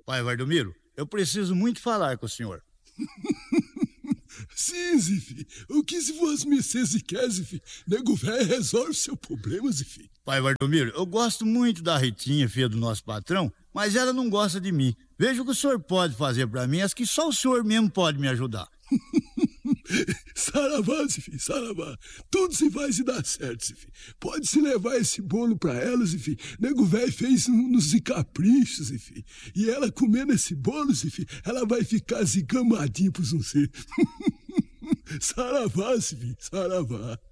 Pai Valdomiro, eu preciso muito falar com o senhor. Sim, Zifi. O que se vos mercês quer, Zifi? Nego velho resolve seu problema, Zifi. Pai Valdomiro, eu gosto muito da Ritinha, filha do nosso patrão, mas ela não gosta de mim. Veja o que o senhor pode fazer pra mim, acho que só o senhor mesmo pode me ajudar. Saravá, Zifi, saravá. Tudo se vai se dar certo, Zifi. Pode-se levar esse bolo pra ela, Zifi. Nego velho fez uns caprichos, Zifi. E ela comendo esse bolo, Zifi, ela vai ficar zigamadinha pros você. Saravá, Zifi, saravá.